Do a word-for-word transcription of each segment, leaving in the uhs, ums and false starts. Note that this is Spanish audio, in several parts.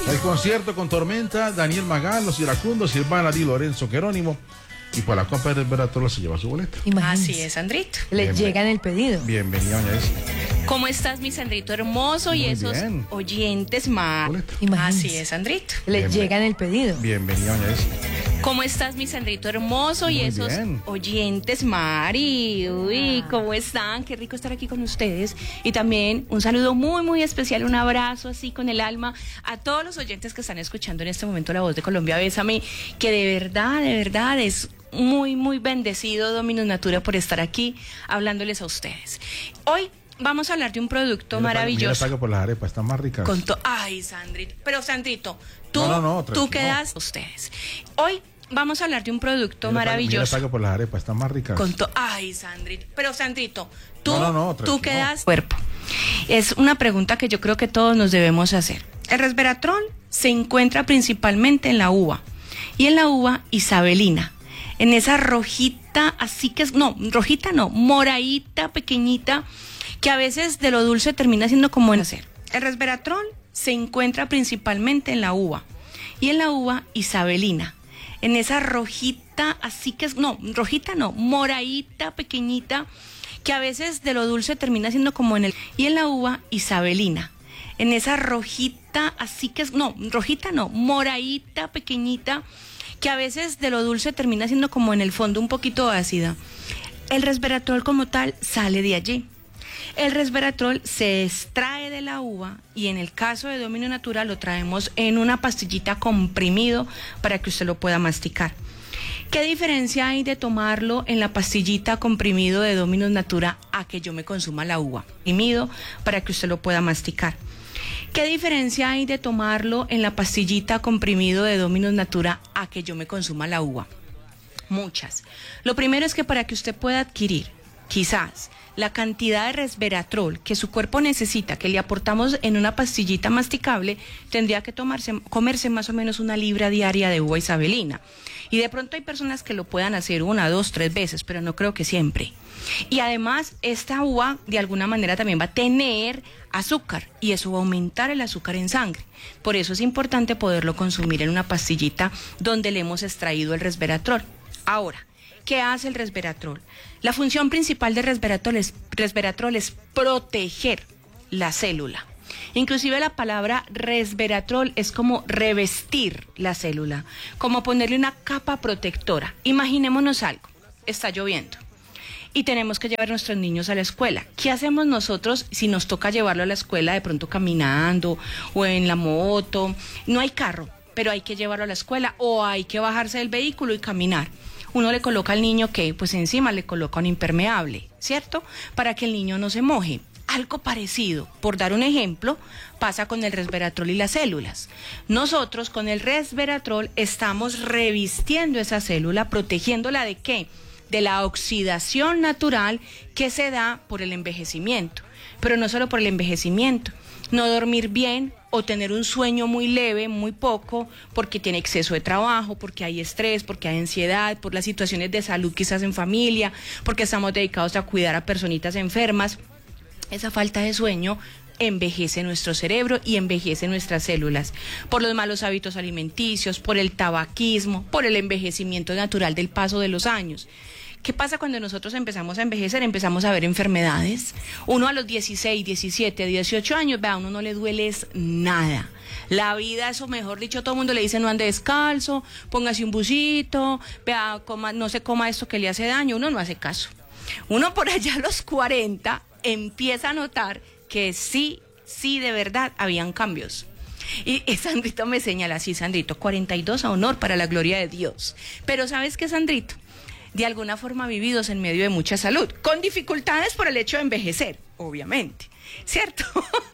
El concierto con Tormenta, Daniel Magán, Los Iracundos, Silvana Di Lorenzo Jerónimo. Y por la compra del Resveratrol se lleva su boleta. Imagínense. Así es, Sandrito. Le Bienven llega en el pedido. Bienvenida, doña Elsa. ¿Cómo estás, mi Sandrito hermoso? Muy y esos bien. Oyentes más. Así es, Sandrito. Le Bienven llega en el pedido. Bienvenida, doña Elsa. ¿Cómo estás, mi Sandrito hermoso? Muy y esos bien. Oyentes, Mari. Uy, ¿cómo están? Qué rico estar aquí con ustedes. Y también un saludo muy, muy especial, un abrazo así con el alma a todos los oyentes que están escuchando en este momento La Voz de Colombia. Bésame, que de verdad, de verdad es muy, muy bendecido Dominus Natura por estar aquí hablándoles a ustedes. Hoy vamos a hablar de un producto mira, maravilloso. Mira, por las arepas, están más ricas. Con to Ay, Sandrito. Pero, Sandrito, tú, no, no, no, tú quedas no. ustedes. Hoy vamos a hablar de un producto mira, maravilloso. Mira, por las arepas, están más ricas. Con to Ay, Sandrito. Pero, Sandrito, tú, no, no, no, tú quedas cuerpo. Es una pregunta que yo creo que todos nos debemos hacer. El resveratrol se encuentra principalmente en la uva. Y en la uva isabelina. En esa rojita, así que es, no, rojita no, moradita, pequeñita, que a veces de lo dulce termina siendo como en hacer. El resveratrol se encuentra principalmente en la uva, y en la uva isabelina, en esa rojita, así que es, no, rojita no, moradita, pequeñita, que a veces de lo dulce termina siendo como en el, y en la uva isabelina, en esa rojita, así que es, no, rojita no, moradita, pequeñita, que a veces de lo dulce termina siendo como en el fondo un poquito ácida. El resveratrol como tal sale de allí. El resveratrol se extrae de la uva y en el caso de Dominus Natura lo traemos en una pastillita comprimido para que usted lo pueda masticar. ¿Qué diferencia hay de tomarlo en la pastillita comprimido de Dominus Natura a que yo me consuma la uva? Comprimido para que usted lo pueda masticar. ¿Qué diferencia hay de tomarlo en la pastillita comprimido de Dominus Natura a que yo me consuma la uva? Muchas. Lo primero es que para que usted pueda adquirir, quizás, la cantidad de resveratrol que su cuerpo necesita, que le aportamos en una pastillita masticable, tendría que tomarse, comerse más o menos una libra diaria de uva isabelina. Y de pronto hay personas que lo puedan hacer una, dos, tres veces, pero no creo que siempre. Y además, esta uva de alguna manera también va a tener azúcar y eso va a aumentar el azúcar en sangre. Por eso es importante poderlo consumir en una pastillita donde le hemos extraído el resveratrol. Ahora, ¿qué hace el resveratrol? La función principal del resveratrol es, resveratrol es proteger la célula. Inclusive la palabra resveratrol es como revestir la célula, como ponerle una capa protectora. Imaginémonos algo, está lloviendo y tenemos que llevar a nuestros niños a la escuela. ¿Qué hacemos nosotros si nos toca llevarlo a la escuela de pronto caminando o en la moto? No hay carro, pero hay que llevarlo a la escuela o hay que bajarse del vehículo y caminar. Uno le coloca al niño que pues encima le coloca un impermeable, ¿cierto? Para que el niño no se moje. Algo parecido, por dar un ejemplo, pasa con el resveratrol y las células. Nosotros con el resveratrol estamos revistiendo esa célula, protegiéndola ¿de qué? De la oxidación natural que se da por el envejecimiento. Pero no solo por el envejecimiento, no dormir bien o tener un sueño muy leve, muy poco, porque tiene exceso de trabajo, porque hay estrés, porque hay ansiedad, por las situaciones de salud quizás en familia, porque estamos dedicados a cuidar a personitas enfermas. Esa falta de sueño envejece nuestro cerebro y envejece nuestras células por los malos hábitos alimenticios, por el tabaquismo, por el envejecimiento natural del paso de los años. ¿Qué pasa cuando nosotros empezamos a envejecer? Empezamos a ver enfermedades. Uno a los dieciséis, diecisiete, dieciocho años, vea, a uno no le duele nada. La vida, eso mejor dicho, todo el mundo le dice no ande descalzo, póngase un busito, vea, coma, no se coma esto que le hace daño. Uno no hace caso. Uno por allá a los cuarenta empieza a notar que sí, sí, de verdad, habían cambios. Y, y Sandrito me señala, sí, Sandrito, cuarenta y dos a honor para la gloria de Dios. Pero ¿sabes qué, Sandrito? De alguna forma vividos en medio de mucha salud, con dificultades por el hecho de envejecer, obviamente, ¿cierto?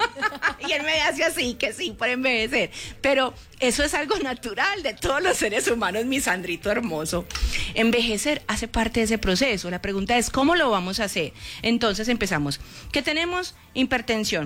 Y él me hace así, que sí, por envejecer. Pero eso es algo natural de todos los seres humanos, mi Sandrito hermoso. Envejecer hace parte de ese proceso. La pregunta es, ¿cómo lo vamos a hacer? Entonces empezamos. ¿Qué tenemos? Hipertensión.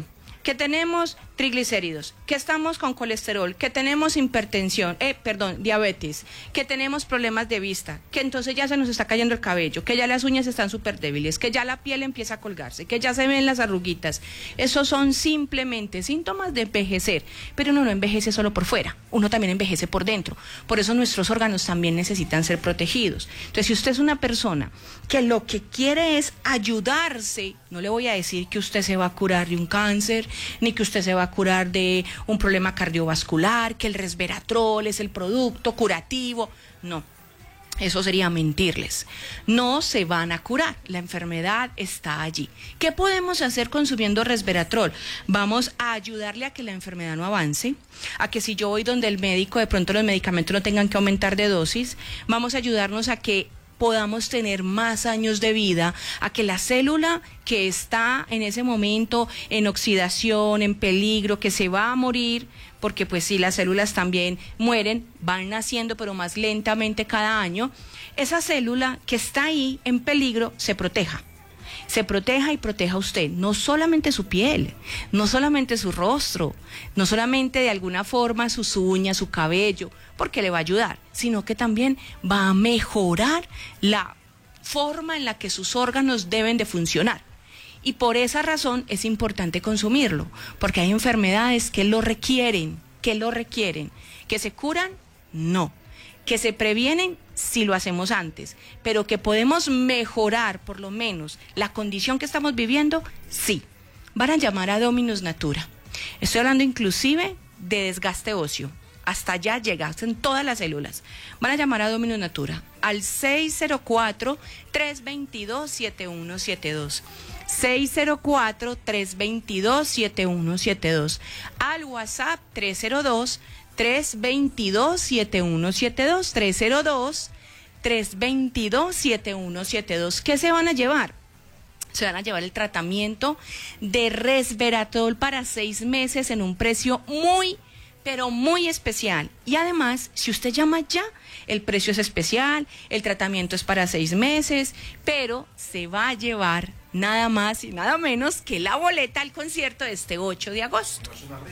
que tenemos triglicéridos, que estamos con colesterol, que tenemos hipertensión, eh, perdón, diabetes, que tenemos problemas de vista, que entonces ya se nos está cayendo el cabello, que ya las uñas están súper débiles, que ya la piel empieza a colgarse, que ya se ven las arruguitas. Esos son simplemente síntomas de envejecer, pero uno no envejece solo por fuera, uno también envejece por dentro. Por eso nuestros órganos también necesitan ser protegidos. Entonces, si usted es una persona que lo que quiere es ayudarse, no le voy a decir que usted se va a curar de un cáncer, ni que usted se va a curar de un problema cardiovascular, que el resveratrol es el producto curativo. No, eso sería mentirles. No se van a curar, la enfermedad está allí. ¿Qué podemos hacer consumiendo resveratrol? Vamos a ayudarle a que la enfermedad no avance, a que si yo voy donde el médico, de pronto los medicamentos no tengan que aumentar de dosis. Vamos a ayudarnos a que podamos tener más años de vida, a que la célula que está en ese momento en oxidación, en peligro, que se va a morir, porque pues sí, las células también mueren, van naciendo pero más lentamente cada año, esa célula que está ahí en peligro se proteja. Se proteja y proteja a usted, no solamente su piel, no solamente su rostro, no solamente de alguna forma sus uñas, su cabello, porque le va a ayudar, sino que también va a mejorar la forma en la que sus órganos deben de funcionar. Y por esa razón es importante consumirlo, porque hay enfermedades que lo requieren, que lo requieren, que se curan, no. Que se previenen si lo hacemos antes, pero que podemos mejorar por lo menos la condición que estamos viviendo, sí. Van a llamar a Dominus Natura. Estoy hablando inclusive de desgaste óseo. Hasta allá llegasen todas las células. Van a llamar a Dominus Natura al seis cero cuatro, tres dos dos, siete uno siete dos. seis cero cuatro, tres dos dos, siete uno siete dos. Al WhatsApp tres cero dos, tres dos dos, siete uno siete dos, tres cero dos, tres dos dos, siete uno siete dos. ¿Qué se van a llevar? Se van a llevar el tratamiento de resveratrol para seis meses en un precio muy, pero muy especial. Y además, si usted llama ya, el precio es especial, el tratamiento es para seis meses, pero se va a llevar nada más y nada menos que la boleta al concierto de este ocho de agosto.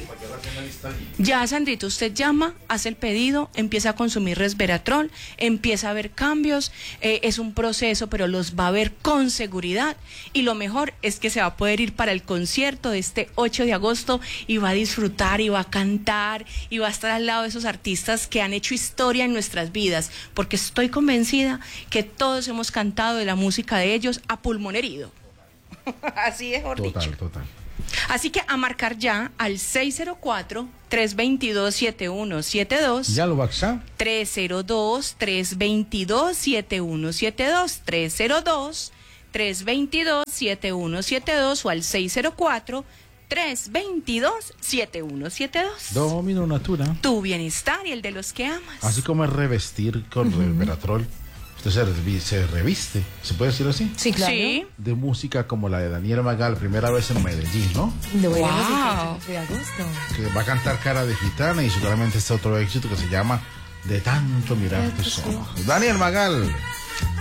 Ya, Sandrito, usted llama, hace el pedido, empieza a consumir resveratrol, empieza a ver cambios, eh, es un proceso, pero los va a ver con seguridad, y lo mejor es que se va a poder ir para el concierto de este ocho de agosto y va a disfrutar y va a cantar y va a estar al lado de esos artistas que han hecho historia en nuestras vidas, porque estoy convencida que todos hemos cantado de la música de ellos a pulmón herido. Así es, Total, dicho. total. Así que a marcar ya al seis cero cuatro, tres dos dos, siete uno siete dos. ¿Ya lo WhatsApp? tres cero dos, tres dos dos, siete uno siete dos. tres cero dos, tres dos dos, siete uno siete dos o al seis cero cuatro, tres dos dos, siete uno siete dos. Dominus Natura. Tu bienestar y el de los que amas. Así como es revestir con uh-huh. resveratrol. Usted se, se reviste, ¿se puede decir así? Sí, claro. Sí. De música como la de Daniel Magal, primera vez en Medellín, ¿no? No, wow. De agosto. Que va a cantar Cara de Gitana y seguramente este otro éxito que se llama De tanto mirar tus ojos. Daniel Magal.